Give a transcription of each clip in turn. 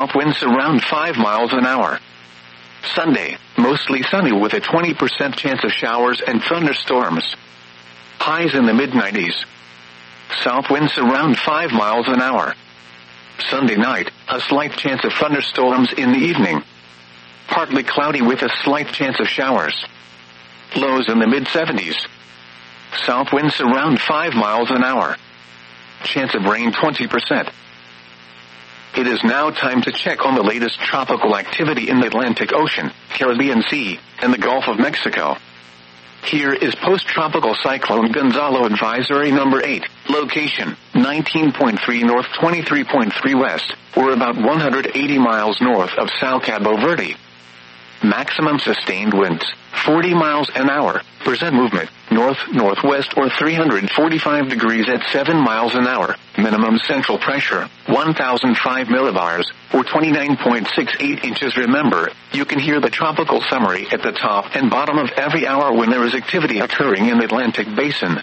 winds around 5 miles an hour. Sunday, mostly sunny with a 20% chance of showers and thunderstorms. Highs in the mid-90s. South winds around 5 miles an hour. Sunday night, a slight chance of thunderstorms in the evening. Partly cloudy with a slight chance of showers. Lows in the mid-70s. South winds around 5 miles an hour. Chance of rain 20%. It is now time to check on the latest tropical activity in the Atlantic Ocean, Caribbean Sea, and the Gulf of Mexico. Here is post-tropical cyclone Gonzalo advisory number 8, location 19.3 north 23.3 west, or about 180 miles north of Sao Cabo Verde. Maximum sustained winds, 40 miles an hour, percent movement, north-northwest or 345 degrees at 7 miles an hour, minimum central pressure, 1005 millibars, or 29.68 inches. Remember, you can hear the tropical summary at the top and bottom of every hour when there is activity occurring in the Atlantic Basin.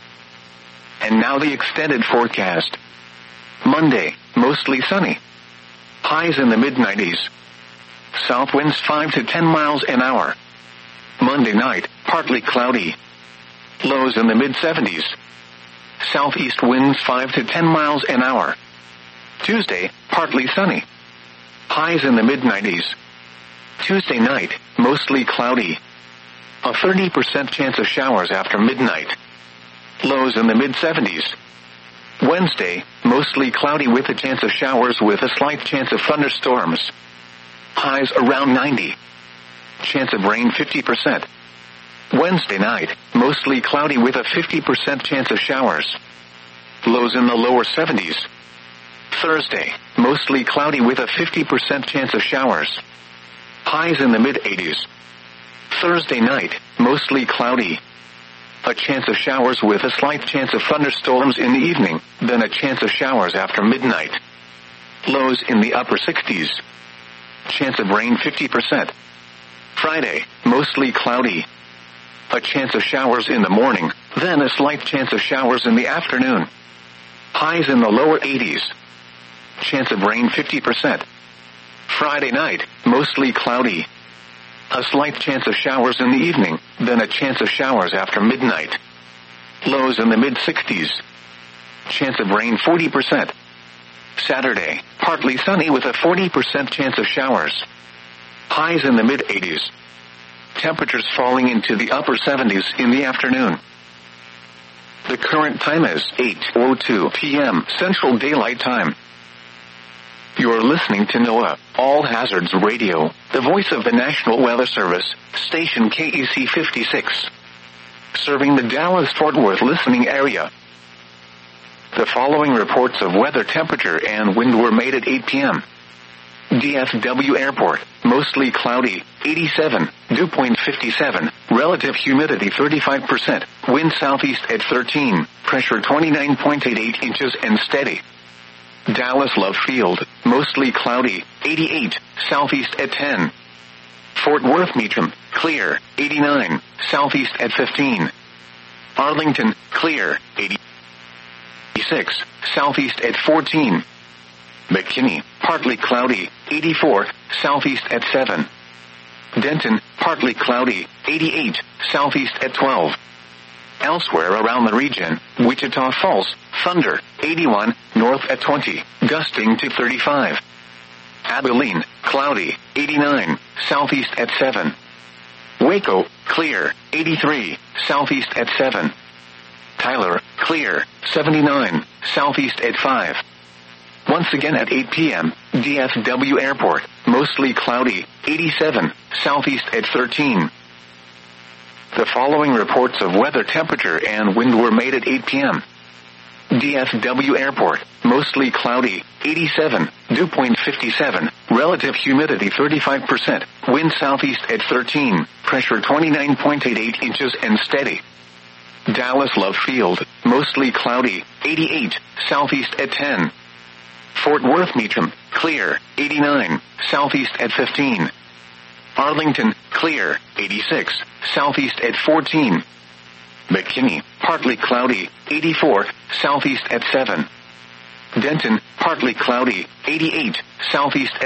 And now the extended forecast. Monday, mostly sunny. Highs in the mid-90s. South winds 5 to 10 miles an hour. Monday night, partly cloudy. Lows in the mid-70s. Southeast winds 5 to 10 miles an hour. Tuesday, partly sunny. Highs in the mid-90s. Tuesday night, mostly cloudy. A 30% chance of showers after midnight. Lows in the mid-70s. Wednesday, mostly cloudy with a chance of showers with a slight chance of thunderstorms. Highs around 90. Chance of rain 50%. Wednesday night, mostly cloudy with a 50% chance of showers. Lows in the lower 70s. Thursday, mostly cloudy with a 50% chance of showers. Highs in the mid-80s. Thursday night, mostly cloudy. A chance of showers with a slight chance of thunderstorms in the evening, then a chance of showers after midnight. Lows in the upper 60s. Chance of rain 50%. Friday, mostly cloudy. A chance of showers in the morning, then a slight chance of showers in the afternoon. Highs in the lower 80s. Chance of rain 50%. Friday night, mostly cloudy. A slight chance of showers in the evening, then a chance of showers after midnight. Lows in the mid-60s. Chance of rain 40%. Saturday, partly sunny with a 40% chance of showers. Highs in the mid-80s. Temperatures falling into the upper 70s in the afternoon. The current time is 8:02 p.m. Central Daylight Time. You are listening to NOAA, All Hazards Radio, the voice of the National Weather Service, station KEC 56. Serving the Dallas-Fort Worth listening area. The following reports of weather, temperature, and wind were made at 8 p.m. DFW Airport, mostly cloudy, 87, dew point 57, relative humidity 35%, wind southeast at 13, pressure 29.88 inches and steady. Dallas Love Field, mostly cloudy, 88, southeast at 10. Fort Worth Meacham, clear, 89, southeast at 15. Arlington, clear, 86, southeast at 14. McKinney, partly cloudy, 84, southeast at 7. Denton, partly cloudy, 88, southeast at 12. Elsewhere around the region, Wichita Falls, thunder, 81, north at 20, gusting to 35. Abilene, cloudy, 89, southeast at 7. Waco, clear, 83, southeast at 7. Tyler, clear, 79, southeast at 5. Once again at 8 p.m., DFW Airport, mostly cloudy, 87, southeast at 13. The following reports of weather, temperature, and wind were made at 8 p.m. DFW Airport, mostly cloudy, 87, dew point 57, relative humidity 35%, wind southeast at 13, pressure 29.88 inches and steady. Dallas Love Field, mostly cloudy, 88, southeast at 10. Fort Worth Meacham, clear, 89, southeast at 15. Arlington, clear, 86, southeast at 14. McKinney, partly cloudy, 84, southeast at 7. Denton, partly cloudy, 88, southeast at